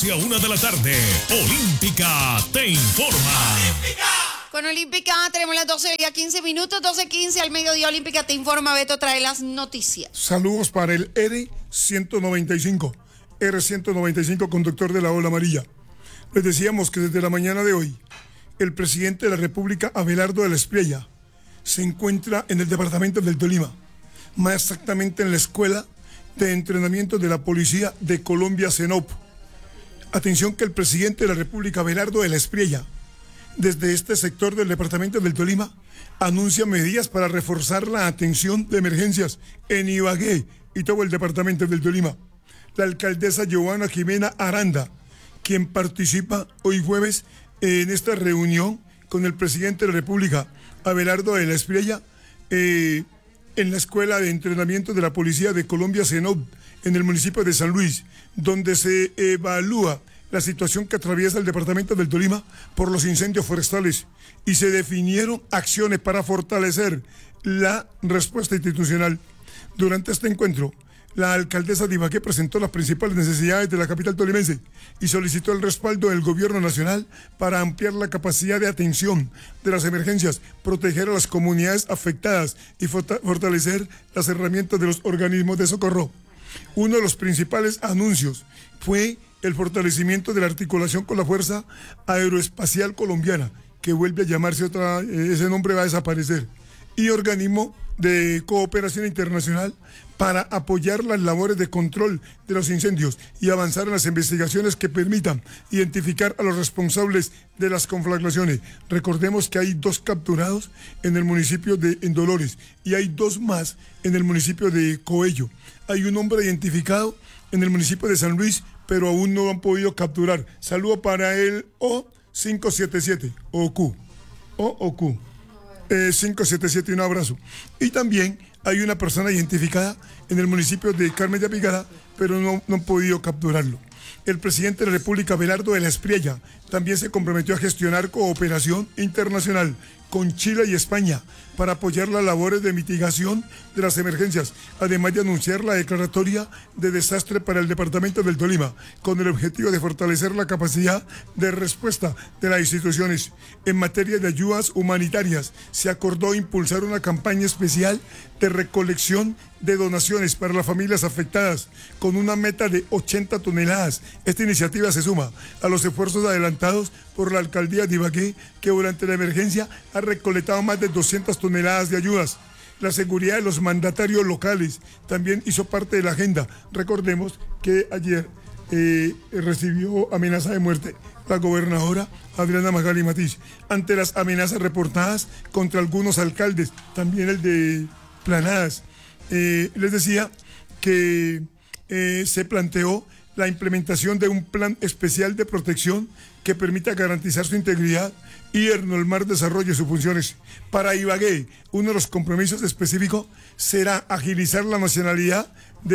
12 a 1 de la tarde, Olímpica te informa. Con Olímpica tenemos las 12 del día, 15 minutos, 12:15 al mediodía. Olímpica te informa. Beto trae las noticias. Saludos para el R195, conductor de la Ola Amarilla. Les decíamos que desde la mañana de hoy, el presidente de la República, Abelardo de la Espriella, se encuentra en el departamento del Tolima, más exactamente en la Escuela de Entrenamiento de la Policía de Colombia, CENOP. Atención que el presidente de la República, Abelardo de la Espriella, desde este sector del departamento del Tolima, anuncia medidas para reforzar la atención de emergencias en Ibagué y todo el departamento del Tolima. La alcaldesa Giovanna Jimena Aranda, quien participa hoy jueves en esta reunión con el presidente de la República, Abelardo de la Espriella, en la Escuela de Entrenamiento de la Policía de Colombia, CENOP, en el municipio de San Luis, donde se evalúa la situación que atraviesa el departamento del Tolima por los incendios forestales y se definieron acciones para fortalecer la respuesta institucional. Durante este encuentro, la alcaldesa de Ibagué presentó las principales necesidades de la capital tolimense y solicitó el respaldo del gobierno nacional para ampliar la capacidad de atención de las emergencias, proteger a las comunidades afectadas y fortalecer las herramientas de los organismos de socorro. Uno de los principales anuncios fue el fortalecimiento de la articulación con la Fuerza Aeroespacial Colombiana, que vuelve a llamarse ese nombre va a desaparecer, y organismo de cooperación internacional para apoyar las labores de control de los incendios y avanzar en las investigaciones que permitan identificar a los responsables de las conflagraciones. Recordemos que hay 2 capturados en el municipio de Dolores y hay 2 más en el municipio de Coello. Hay un hombre identificado en el municipio de San Luis, pero aún no lo han podido capturar. Saludo para el O577, OQ. 577, un abrazo. Y también hay una persona identificada en el municipio de Carmen de Apicalá, pero no han podido capturarlo. El presidente de la República, Abelardo de la Espriella, también se comprometió a gestionar cooperación internacional con Chile y España para apoyar las labores de mitigación de las emergencias, además de anunciar la declaratoria de desastre para el departamento del Tolima, con el objetivo de fortalecer la capacidad de respuesta de las instituciones. En materia de ayudas humanitarias, se acordó impulsar una campaña especial de recolección de donaciones para las familias afectadas, con una meta de 80 toneladas. Esta iniciativa se suma a los esfuerzos adelantados por la alcaldía de Ibagué, que durante la emergencia ha recolectado más de 200 toneladas de ayudas. La seguridad de los mandatarios locales también hizo parte de la agenda. Recordemos que ayer recibió amenaza de muerte la gobernadora Adriana Magali Matiz, ante las amenazas reportadas contra algunos alcaldes, también el de Planadas. Les decía que se planteó la implementación de un plan especial de protección que permita garantizar su integridad y normar desarrollo de sus funciones. Para Ibagué, uno de los compromisos específicos será agilizar la nacionalidad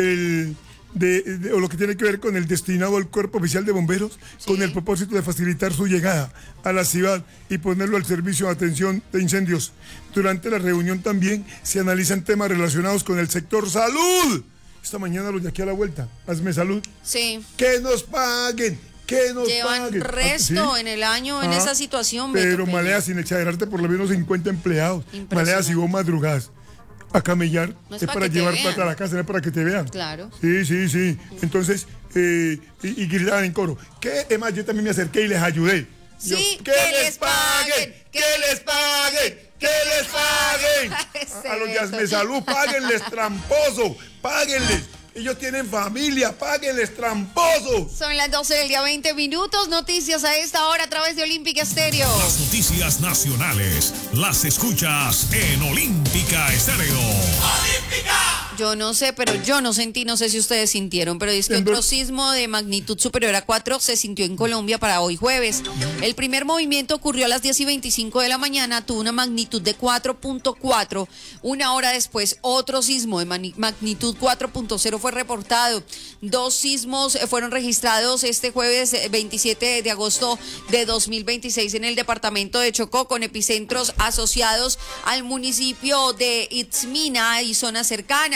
o lo que tiene que ver con el destinado al Cuerpo Oficial de Bomberos, sí, con el propósito de facilitar su llegada a la ciudad y ponerlo al servicio de atención de incendios. Durante la reunión también se analizan temas relacionados con el sector salud. Esta mañana los de aquí a la vuelta, hazme salud. Sí. Que nos paguen. Llevan resto, ¿sí?, en el año en esa situación. Pero Malea, sin exagerarte, por lo menos 50 empleados. Malea, si vos madrugás a camellar, no es para llevar plata a la casa, no es para que te vean. Claro. Sí. Entonces, y gritaban en coro. ¿Qué? Es más, yo también me acerqué y les ayudé. Sí, que les paguen, que les paguen, que les paguen. A los de Hazme Salud, páguenles, tramposo, páguenles. Ellos tienen familia, páguenles, tramposos. Son las 12 del día, 20 minutos. Noticias a esta hora a través de Olímpica Estéreo. Las noticias nacionales las escuchas en Olímpica Estéreo. ¡Olímpica! Yo no sé, pero yo no sentí, no sé si ustedes sintieron, pero dice que otro sismo de magnitud superior a 4 se sintió en Colombia para hoy jueves. El primer movimiento ocurrió a las 10:25 de la mañana, tuvo una magnitud de 4.4. Una hora después, otro sismo de magnitud 4.0 fue reportado. 2 sismos fueron registrados este jueves 27 de agosto de 2026 en el departamento de Chocó, con epicentros asociados al municipio de Itzmina y zonas cercanas.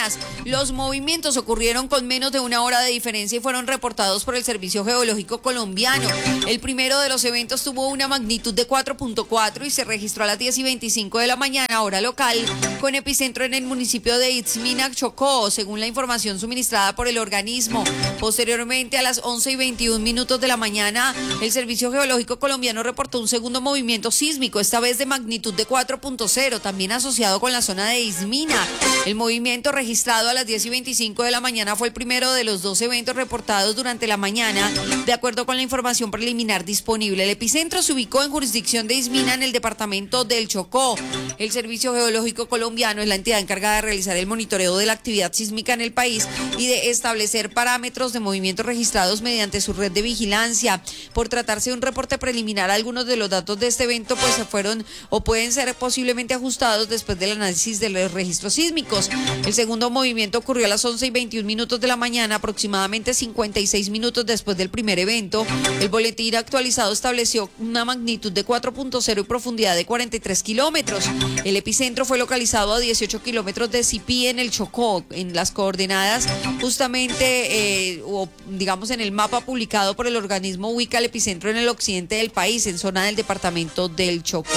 horas. Los movimientos ocurrieron con menos de una hora de diferencia y fueron reportados por el Servicio Geológico Colombiano. El primero de los eventos tuvo una magnitud de 4.4 y se registró a las 10:25 de la mañana, hora local, con epicentro en el municipio de Itzmina, Chocó, según la información suministrada por el organismo. Posteriormente, a las 11:21 de la mañana, el Servicio Geológico Colombiano reportó un segundo movimiento sísmico, esta vez de magnitud de 4.0, también asociado con la zona de Itzmina. El movimiento registrado a las 10:25 de la mañana fue el primero de los dos eventos reportados durante la mañana, de acuerdo con la información preliminar disponible. El epicentro se ubicó en jurisdicción de Itzmina, en el departamento del Chocó. El Servicio Geológico Colombiano es la entidad encargada de realizar el monitoreo de la actividad sísmica en el país y de establecer parámetros de movimientos registrados mediante su red de vigilancia. Por tratarse de un reporte preliminar, algunos de los datos de este evento pues se fueron o pueden ser posiblemente ajustados después del análisis de los registros sísmicos. El segundo movimiento ocurrió a las 11:21 de la mañana, aproximadamente 56 minutos después del primer evento. El boletín actualizado estableció una magnitud de 4.0 y profundidad de 43 kilómetros. El epicentro fue localizado a 18 kilómetros de Sipí, en el Chocó, en las coordenadas justamente, o digamos en el mapa publicado por el organismo, ubica el epicentro en el occidente del país, en zona del departamento del Chocó.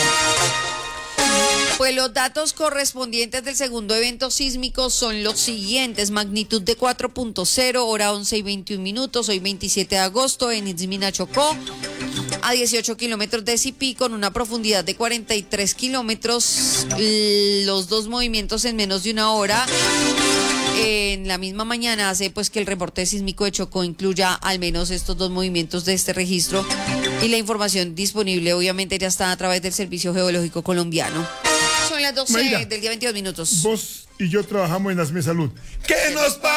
Pues los datos correspondientes del segundo evento sísmico son los siguientes: magnitud de 4.0, hora 11:21, hoy 27 de agosto, en Itzmina, Chocó, a 18 kilómetros de Sipí, con una profundidad de 43 kilómetros. Los dos movimientos en menos de una hora. En la misma mañana hace pues que el reporte sísmico de Chocó incluya al menos estos dos movimientos de este registro, y la información disponible obviamente ya está a través del Servicio Geológico Colombiano. Son las 12 del día 22 minutos. Vos y yo trabajamos en Asme Salud. ¿Qué nos pasa?